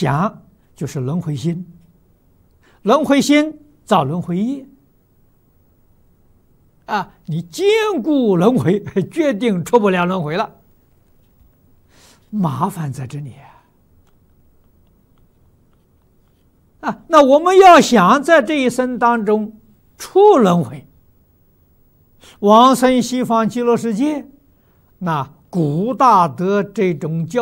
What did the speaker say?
想就是轮回心，轮回心造轮回业。你坚固轮回，决定出不了轮回了。麻烦在这里那我们要想在这一生当中出轮回，往生西方极乐世界，那古大德这种教